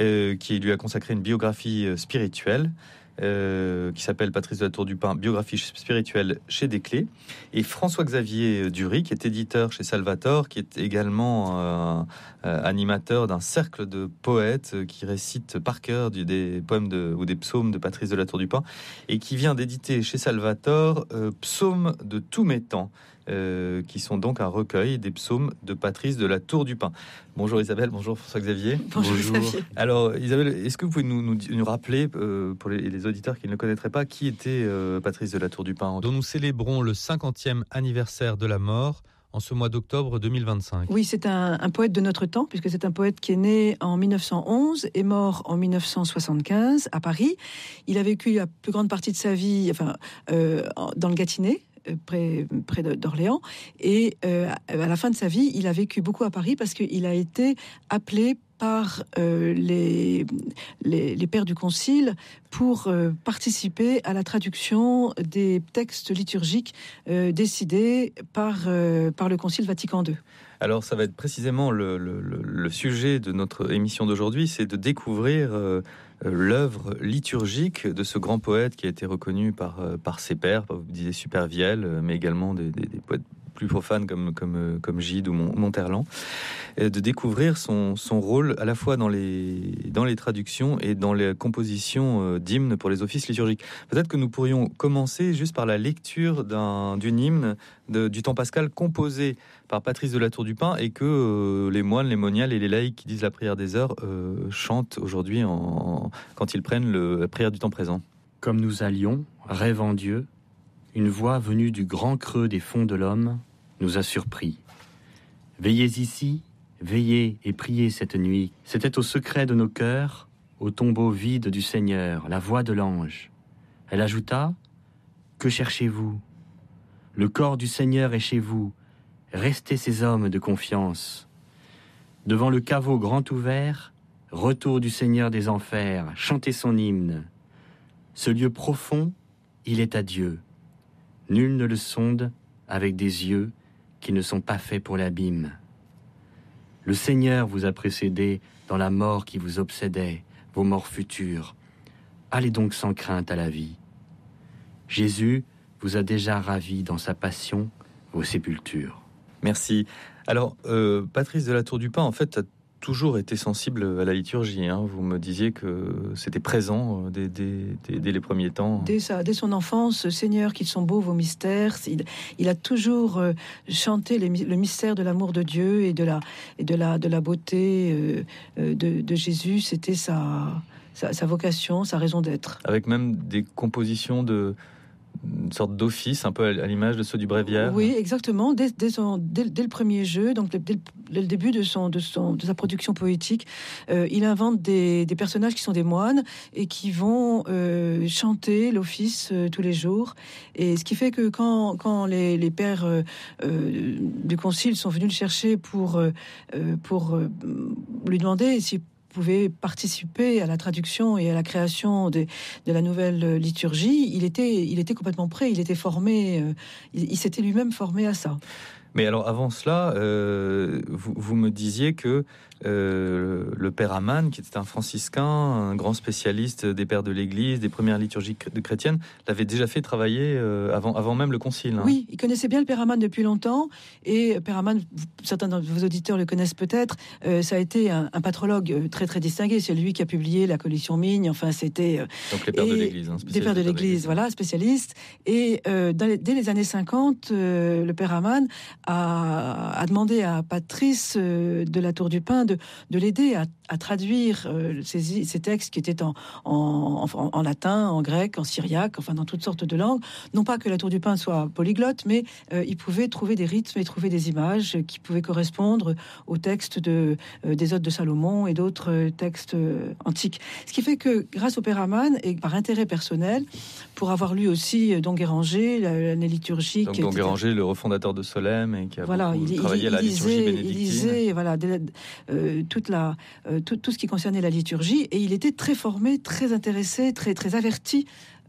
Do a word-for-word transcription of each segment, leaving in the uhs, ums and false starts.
euh, qui lui a consacré une biographie spirituelle. Euh, qui s'appelle Patrice de la Tour du Pin, biographie spirituelle chez Desclés, et François-Xavier Dury, qui est éditeur chez Salvator, qui est également euh, euh, animateur d'un cercle de poètes qui récitent par cœur du, des poèmes de, ou des psaumes de Patrice de la Tour du Pin, et qui vient d'éditer chez Salvator euh, Psaumes de tous mes temps, Euh, qui sont donc un recueil des psaumes de Patrice de la Tour du Pin. Bonjour Isabelle, bonjour François-Xavier. Bonjour, bonjour. Xavier. Alors Isabelle, est-ce que vous pouvez nous, nous, nous rappeler, euh, pour les, les auditeurs qui ne le connaîtraient pas, qui était euh, Patrice de la Tour du Pin, dont nous célébrons le cinquantième anniversaire de la mort en ce mois d'octobre deux mille vingt-cinq. Oui, c'est un, un poète de notre temps, puisque c'est un poète qui est né en mille neuf cent onze et mort en mille neuf cent soixante-quinze à Paris. Il a vécu la plus grande partie de sa vie enfin, euh, dans le Gâtinais, près, près d'Orléans, et euh, à la fin de sa vie, il a vécu beaucoup à Paris parce qu'il a été appelé par euh, les, les, les pères du Concile pour euh, participer à la traduction des textes liturgiques euh, décidés par, euh, par le Concile Vatican deux. Alors ça va être précisément le, le, le sujet de notre émission d'aujourd'hui, c'est de découvrir euh, l'œuvre liturgique de ce grand poète qui a été reconnu par, par ses pairs, vous disiez Supervielle, mais également des, des, des poètes plus profanes comme, comme, comme Gide ou Monterland, et de découvrir son, son rôle à la fois dans les, dans les traductions et dans les compositions d'hymnes pour les offices liturgiques. Peut-être que nous pourrions commencer juste par la lecture d'un, d'une hymne de, du temps pascal composé par Patrice de la Tour du Pin et que euh, les moines, les moniales et les laïcs qui disent la prière des heures euh, chantent aujourd'hui en, quand ils prennent le, la prière du temps présent. Comme nous allions, rêvant Dieu, une voix venue du grand creux des fonds de l'homme nous a surpris. Veillez ici, veillez et priez cette nuit. C'était au secret de nos cœurs, au tombeau vide du Seigneur, la voix de l'ange. Elle ajouta, que cherchez-vous ? Le corps du Seigneur est chez vous. Restez ces hommes de confiance. Devant le caveau grand ouvert, retour du Seigneur des enfers, chantez son hymne. Ce lieu profond, il est à Dieu. Nul ne le sonde avec des yeux qui ne sont pas faits pour l'abîme. Le Seigneur vous a précédé dans la mort qui vous obsédait, vos morts futures. Allez donc sans crainte à la vie. Jésus vous a déjà ravi dans sa passion, vos sépultures. Merci. Alors, euh, Patrice de la Tour du Pin, en fait, a toujours été sensible à la liturgie. Hein. Vous me disiez que c'était présent dès, dès, dès, dès les premiers temps. Dès, sa, dès son enfance, Seigneur, qu'ils sont beaux vos mystères. Il, il a toujours euh, chanté les, le mystère de l'amour de Dieu et de la, et de la, de la beauté euh, de, de Jésus. C'était sa, sa, sa vocation, sa raison d'être. Avec même des compositions de... une sorte d'office, un peu à l'image de ceux du Bréviaire. Oui, exactement. Dès, dès, son, dès, dès le premier jeu, donc dès, dès le début de, son, de, son, de sa production poétique, euh, il invente des, des personnages qui sont des moines et qui vont euh, chanter l'office euh, tous les jours. Et ce qui fait que quand, quand les, les pères euh, euh, du Concile sont venus le chercher pour, euh, pour euh, lui demander s'il pouvait participer à la traduction et à la création de, de la nouvelle liturgie, il était, il était complètement prêt, il était formé, euh, il, il s'était lui-même formé à ça. Mais alors avant cela, euh, vous, vous me disiez que euh, le père Amann, qui était un franciscain, un grand spécialiste des pères de l'Église, des premières liturgies de chrétiennes, l'avait déjà fait travailler euh, avant, avant même le concile. Hein. Oui, il connaissait bien le père Amann depuis longtemps, et père Amann, certains de vos auditeurs le connaissent peut-être, euh, ça a été un, un patrologue très très distingué, c'est lui qui a publié la collection Migne, enfin c'était... Euh, Donc les pères de l'Église. Hein, des pères de l'Église, voilà, spécialiste. Et euh, dans les, dès les années cinquante, euh, le père Amann a, a demandé à Patrice euh, de la Tour du Pin de, de l'aider à, à traduire euh, ces, ces textes qui étaient en, en, en, en latin, en grec, en syriaque, enfin dans toutes sortes de langues. Non pas que la Tour du Pin soit polyglotte, mais euh, il pouvait trouver des rythmes et trouver des images qui pouvaient correspondre aux textes de, euh, des Odes de Salomon et d'autres euh, textes euh, antiques. Ce qui fait que grâce au père Amann et par intérêt personnel, pour avoir lu aussi euh, Don Guéranger, l'année liturgique... Donc Don Guéranger, le refondateur de Solesmes et qui a voilà, beaucoup il, travaillé il, à la il liturgie lisait, bénédictine. Il lisait voilà, de, euh, toute la, euh, tout, tout ce qui concernait la liturgie, et il était très formé, très intéressé, très, très averti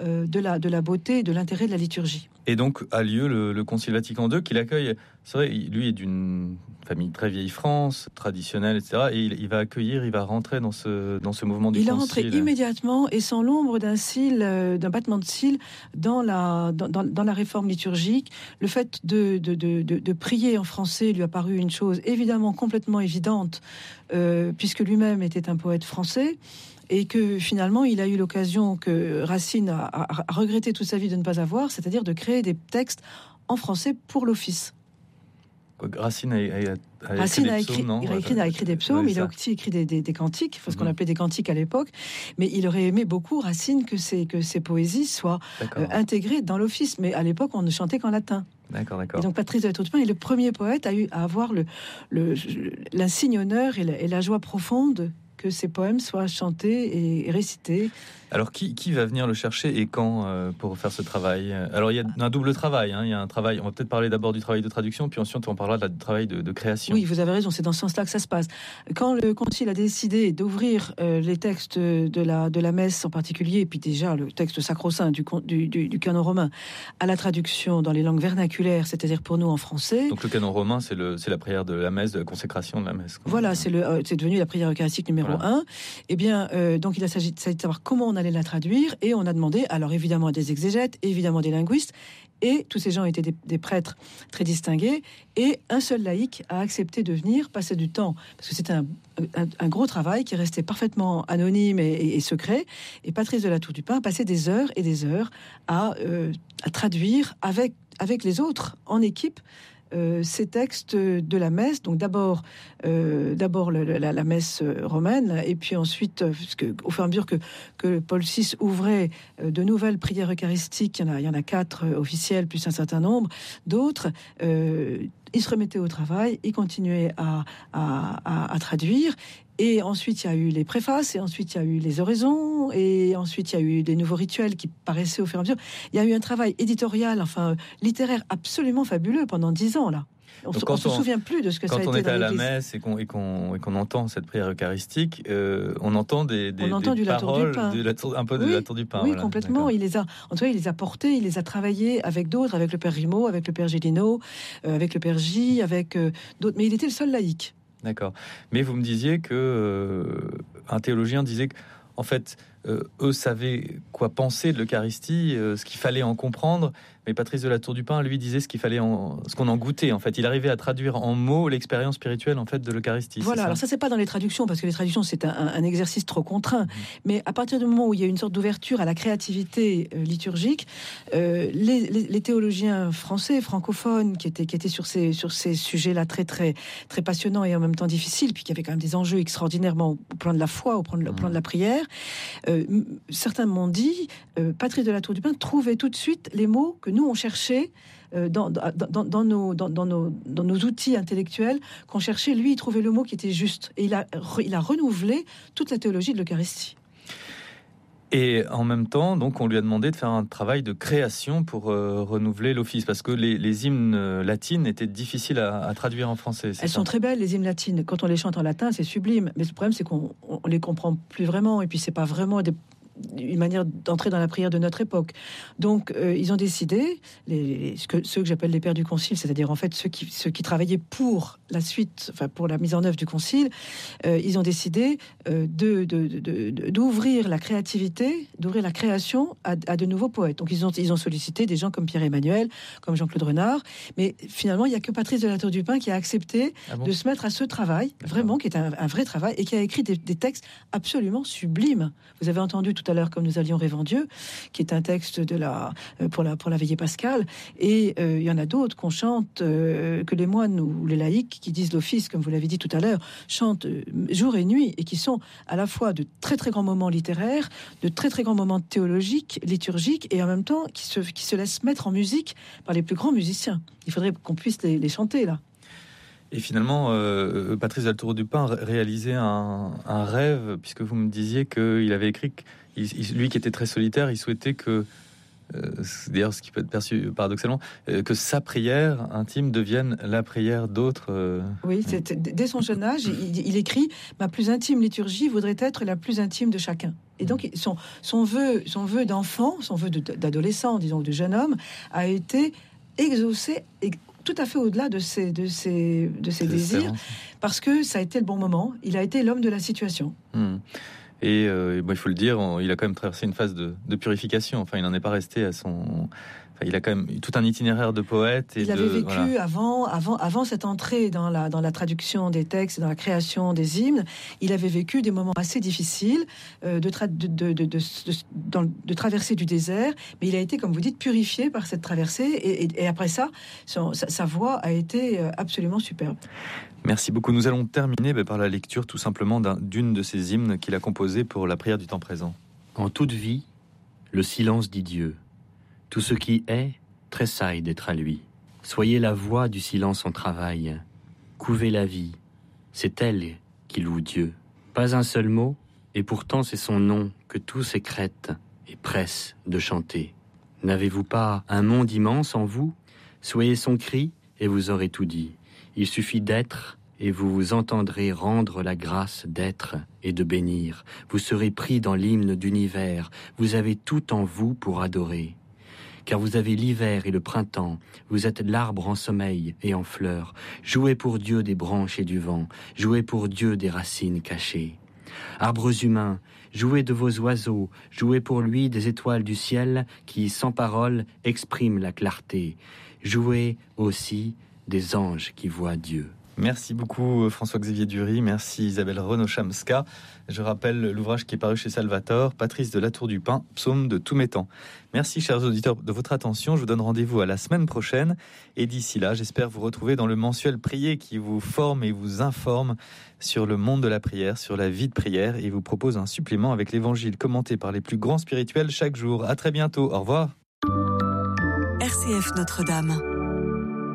euh, de, la, de la beauté et de l'intérêt de la liturgie. Et donc a lieu le, le Concile Vatican deux qui l'accueille. C'est vrai, lui est d'une famille très vieille France, traditionnelle, et cetera. Et il, il va accueillir, il va rentrer dans ce, dans ce mouvement du il Concile. Il est rentré immédiatement et sans l'ombre d'un cil, euh, d'un battement de cils dans la, dans, dans, dans la réforme liturgique. Le fait de, de, de, de, de prier en français lui a paru une chose évidemment complètement évidente, euh, puisque lui-même était un poète français. Et que finalement, il a eu l'occasion que Racine a, a, a regretté toute sa vie de ne pas avoir, c'est-à-dire de créer des textes en français pour l'office. Racine a, a, a Racine écrit, a des écrit, psaumes, non il a écrit, a écrit des psaumes, oui, il a aussi écrit des, des, des cantiques, ce qu'on mm-hmm. appelait des cantiques à l'époque, mais il aurait aimé beaucoup, Racine, que ses, que ses poésies soient euh, intégrées dans l'office. Mais à l'époque, on ne chantait qu'en latin. D'accord, d'accord. Et donc Patrice de la Tour du Pin est le premier poète à, eu, à avoir le, le, l'insigne honneur et la, et la joie profonde que ces poèmes soient chantés et récités. Alors, qui, qui va venir le chercher et quand euh, pour faire ce travail? Alors, il y a un double travail. Hein. Il y a un travail. On va peut-être parler d'abord du travail de traduction, puis ensuite on parlera du travail de, de création. Oui, vous avez raison. C'est dans ce sens-là que ça se passe. Quand le Concile a décidé d'ouvrir euh, les textes de la de la messe en particulier, et puis déjà le texte sacro-saint du, du, du, du canon romain à la traduction dans les langues vernaculaires, c'est-à-dire pour nous en français. Donc le canon romain, c'est le c'est la prière de la messe, de la consécration de la messe. Quoi. Voilà, c'est le euh, c'est devenu la prière eucharistique numéro voilà. un. Eh bien, euh, donc il a s'agit de savoir comment on allait la traduire. Et on a demandé, alors évidemment à des exégètes, évidemment des linguistes, et tous ces gens étaient des, des prêtres très distingués, et un seul laïc a accepté de venir passer du temps, parce que c'était un, un, un gros travail qui restait parfaitement anonyme et, et, et secret, et Patrice de la Tour du Pin a passé des heures et des heures à, euh, à traduire avec, avec les autres, en équipe, Euh, ces textes de la messe, donc d'abord, euh, d'abord le, la, la messe romaine, et puis ensuite, parce que, au fur et à mesure que, que Paul six ouvrait de nouvelles prières eucharistiques, il y en a, il y en a quatre officielles, plus un certain nombre d'autres, euh, il se remettait au travail, il continuait à, à, à, à traduire. Et ensuite, il y a eu les préfaces, et ensuite, il y a eu les oraisons, et ensuite, il y a eu des nouveaux rituels qui paraissaient au fur et à mesure. Il y a eu un travail éditorial, enfin, littéraire absolument fabuleux pendant dix ans, là. On ne se souvient plus de ce que ça a été. Quand on est à la l'église. messe et qu'on, et qu'on, et qu'on entend cette prière eucharistique, euh, on entend des, des, on entend des du paroles, la de la tour, un peu oui, de la tour du pain. Oui, voilà. complètement. Il les a, en tout cas, il les a portés, il les a travaillés avec d'autres, avec le père Rimaud, avec le père Gélineau, euh, avec le père J, avec euh, d'autres. Mais il était le seul laïc. D'accord. Mais vous me disiez que euh, un théologien disait que, en fait, euh, eux savaient quoi penser de l'Eucharistie, euh, ce qu'il fallait en comprendre. Mais Patrice de la Tour du Pin, lui, disait ce qu'il fallait, en, ce qu'on en goûtait. En fait, il arrivait à traduire en mots l'expérience spirituelle en fait de l'Eucharistie. Voilà. Ça alors ça, c'est pas dans les traductions parce que les traductions c'est un, un exercice trop contraint. Mmh. Mais à partir du moment où il y a une sorte d'ouverture à la créativité euh, liturgique, euh, les, les, les théologiens français, francophones, qui étaient qui étaient sur ces sur ces sujets-là très très très passionnants et en même temps difficiles, puis qui avaient quand même des enjeux extraordinairement au plan de la foi, au plan de, mmh. au plan de la prière. Euh, certains m'ont dit, euh, Patrice de la Tour du Pin trouvait tout de suite les mots que nous on cherchait euh, dans, dans, dans, nos, dans, dans, nos, dans nos outils intellectuels qu'on cherchait. Lui, il trouvait le mot qui était juste et il a, il a renouvelé toute la théologie de l'Eucharistie. Et en même temps, donc, on lui a demandé de faire un travail de création pour euh, renouveler l'office, parce que les, les hymnes euh, latines étaient difficiles à, à traduire en français. Elles ça sont très belles, les hymnes latines. Quand on les chante en latin, c'est sublime. Mais le problème, c'est qu'on on les comprend plus vraiment. Et puis, c'est pas vraiment des une manière d'entrer dans la prière de notre époque. Donc, euh, ils ont décidé, les, les, ce que, ceux que j'appelle les pères du concile, c'est-à-dire en fait ceux qui, ceux qui travaillaient pour la suite, enfin pour la mise en œuvre du concile, euh, ils ont décidé euh, de, de, de, de, d'ouvrir la créativité, d'ouvrir la création à, à de nouveaux poètes. Donc, ils ont, ils ont sollicité des gens comme Pierre-Emmanuel, comme Jean-Claude Renard, mais finalement, il n'y a que Patrice de la Tour du Pin qui a accepté ah bon de se mettre à ce travail, D'accord. vraiment, qui est un, un vrai travail, et qui a écrit des, des textes absolument sublimes. Vous avez entendu tout à l'heure comme nous allions rêver en Dieu, qui est un texte de la pour la pour la veillée pascale, et euh, il y en a d'autres qu'on chante, euh, que les moines ou les laïcs qui disent l'office, comme vous l'avez dit tout à l'heure, chantent euh, jour et nuit, et qui sont à la fois de très très grands moments littéraires, de très très grands moments théologiques, liturgiques, et en même temps qui se qui se laissent mettre en musique par les plus grands musiciens. Il faudrait qu'on puisse les, les chanter là. Et finalement, euh, Patrice de la Tour du Pin réalisait un, un rêve, puisque vous me disiez qu'il avait écrit, il, il, lui qui était très solitaire, il souhaitait que euh, c'est d'ailleurs ce qui peut être perçu paradoxalement, euh, que sa prière intime devienne la prière d'autres. Euh... Oui, c'est, dès son jeune âge, il, il écrit « Ma plus intime liturgie voudrait être la plus intime de chacun ». Et donc, son, son vœu, son vœu d'enfant, son vœu de, d'adolescent, disons, de jeune homme, a été exaucé et tout à fait au-delà de ses, de ses, de ses désirs, parce que ça a été le bon moment. Il a été l'homme de la situation. Mmh. Et euh, bon, il faut le dire, on, il a quand même traversé une phase de, de purification. Enfin, il n'en est pas resté à son... Enfin, il a quand même tout un itinéraire de poète. Et il de, avait vécu voilà. avant, avant, avant cette entrée dans la, dans la traduction des textes, dans la création des hymnes, il avait vécu des moments assez difficiles euh, de, tra- de, de, de, de, de, dans, de traversée du désert, mais il a été, comme vous dites, purifié par cette traversée, et, et, et après ça, son, sa, sa voix a été absolument superbe. Merci beaucoup. Nous allons terminer bah, par la lecture tout simplement d'un, d'une de ces hymnes qu'il a composées pour la prière du temps présent. En toute vie, le silence dit Dieu. Tout ce qui est tressaille d'être à lui. Soyez la voix du silence en travail. Couvez la vie, c'est elle qui loue Dieu. Pas un seul mot, et pourtant c'est son nom que tout sécrète et presse de chanter. N'avez-vous pas un monde immense en vous ? Soyez son cri et vous aurez tout dit. Il suffit d'être et vous vous entendrez rendre la grâce d'être et de bénir. Vous serez pris dans l'hymne d'univers. Vous avez tout en vous pour adorer. Car vous avez l'hiver et le printemps, vous êtes l'arbre en sommeil et en fleurs. Jouez pour Dieu des branches et du vent, jouez pour Dieu des racines cachées. Arbres humains, jouez de vos oiseaux, jouez pour lui des étoiles du ciel qui, sans parole, expriment la clarté. Jouez aussi des anges qui voient Dieu. Merci beaucoup François-Xavier Dury, merci Isabelle Renaud-Chamska. Je rappelle l'ouvrage qui est paru chez Salvator, Patrice de la Tour du Pin, psaume de tous mes temps. Merci chers auditeurs de votre attention, je vous donne rendez-vous à la semaine prochaine et d'ici là j'espère vous retrouver dans le mensuel Prier qui vous forme et vous informe sur le monde de la prière, sur la vie de prière et vous propose un supplément avec l'évangile commenté par les plus grands spirituels chaque jour. À très bientôt, au revoir. R C F Notre-Dame.